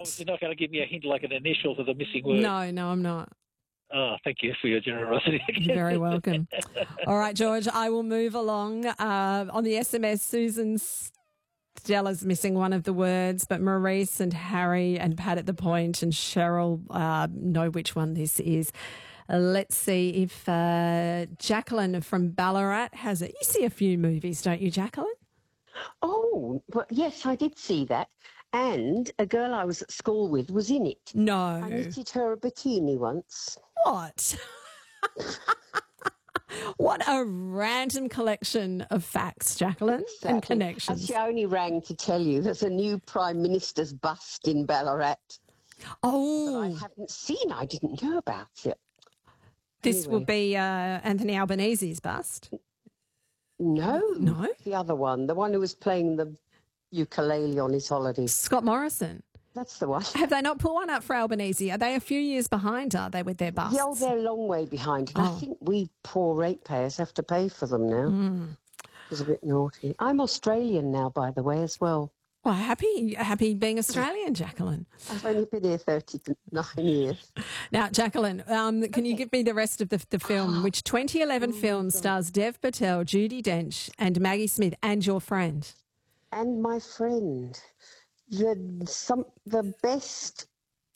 You're not going to give me a hint like an initial to the missing word? No, I'm not. Oh, thank you for your generosity. You're very welcome. All right, George, I will move along. On the SMS, Susan Stella's missing one of the words, but Maurice and Harry and Pat at the Point and Cheryl know which one this is. Let's see if Jacqueline from Ballarat has it. You see a few movies, don't you, Jacqueline? Oh, well, yes, I did see that. And a girl I was at school with was in it. No. I knitted her a bikini once. What? What a random collection of facts, Jacqueline, and connections. Actually, I only rang to tell you there's a new Prime Minister's bust in Ballarat. Oh. That I haven't seen. I didn't know about it. This will be Anthony Albanese's bust. No. No? The other one, the one who was playing the ukulele on his holiday. Scott Morrison. That's the one. Have they not put one up for Albanese? Are they a few years behind, are they, with their busts? Yeah, they're a long way behind. And I think we poor ratepayers have to pay for them now. It's a bit naughty. I'm Australian now, by the way, as well. Well, happy being Australian, Jacqueline. I've only been here 39 years. Now, Jacqueline, can you give me the rest of the film? Which 2011 film stars Dev Patel, Judi Dench and Maggie Smith and your friend? And my friend. The best.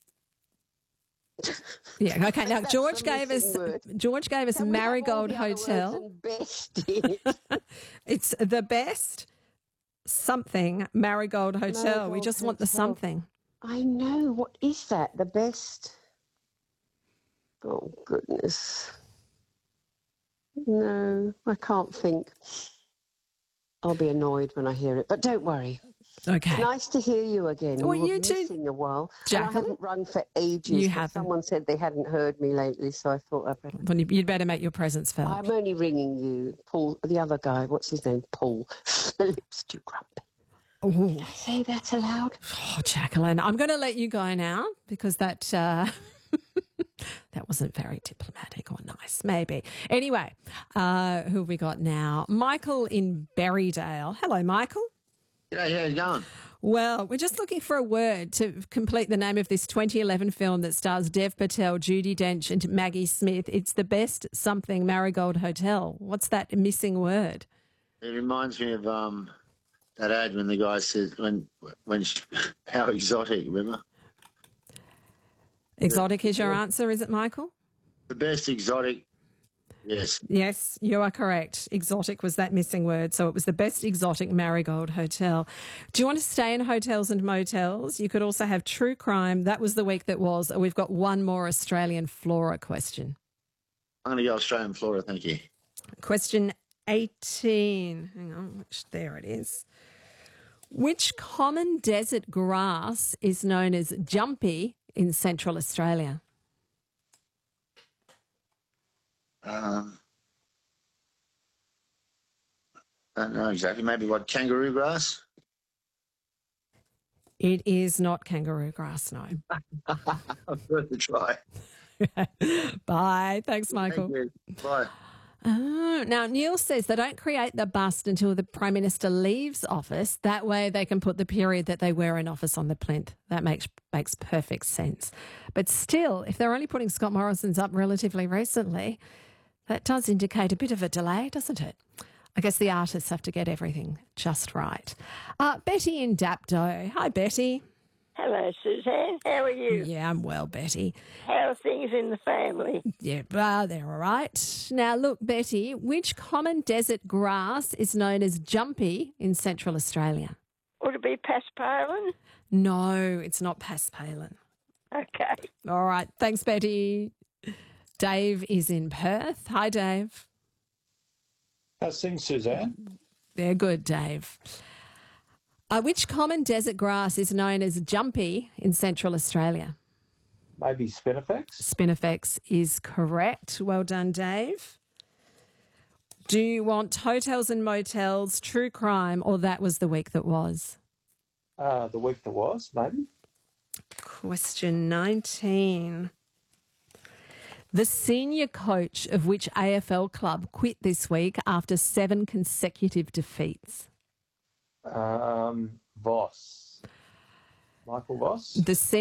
Yeah, okay. Now George gave us Marigold Hotel. Best in it. It's the best something Marigold Hotel. Marigold we just want the Hotel. something. I know. What is that? The best. Oh goodness. No, I can't think. I'll be annoyed when I hear it, but don't worry. Okay. It's nice to hear you again. Well, We were you too, missing a while. Jacqueline. I haven't rung for ages. You but haven't. Someone said they hadn't heard me lately, so I thought I'd better. Well, you'd better make your presence felt. I'm only ringing you, Paul. The other guy, what's his name? Paul. The lips too grumpy. Ooh. Did I say that aloud? Oh, Jacqueline, I'm going to let you go now because that that wasn't very diplomatic or nice, maybe. Anyway, who have we got now? Michael in Berrydale. Hello, Michael. G'day, how you going? Well, we're just looking for a word to complete the name of this 2011 film that stars Dev Patel, Judi Dench and Maggie Smith. It's the best something Marigold Hotel. What's that missing word? It reminds me of that ad when the guy says, how exotic, remember? Exotic is your answer, is it, Michael? The best exotic, yes. Yes, you are correct. Exotic was that missing word. So it was the best exotic Marigold Hotel. Do you want to stay in hotels and motels? You could also have true crime. That was the week that was. We've got one more Australian flora question. I'm going to go Australian flora, thank you. Question 18. Hang on, there it is. Which common desert grass is known as jumpy in Central Australia? I don't know exactly. Maybe what, kangaroo grass? It is not kangaroo grass, no. I've worth a try. Bye. Thanks, Michael. Thank you. Bye. Now, Neil says they don't create the bust until the Prime Minister leaves office. That way they can put the period that they were in office on the plinth. That makes perfect sense. But still, if they're only putting Scott Morrison's up relatively recently, that does indicate a bit of a delay, doesn't it? I guess the artists have to get everything just right. Betty in Dapto. Hi, Betty. Hello, Suzanne. How are you? Yeah, I'm well, Betty. How are things in the family? Yeah, they're all right. Now, look, Betty, which common desert grass is known as jumpy in Central Australia? Would it be paspalin? No, it's not paspalin. Okay. All right. Thanks, Betty. Dave is in Perth. Hi, Dave. How's things, Suzanne? They're good, Dave. Which common desert grass is known as jumpy in Central Australia? Maybe Spinifex? Spinifex is correct. Well done, Dave. Do you want hotels and motels, true crime, or that was the week that was? The week that was, maybe. Question 19. The senior coach of which AFL club quit this week after 7 consecutive defeats? Voss. Michael Voss? The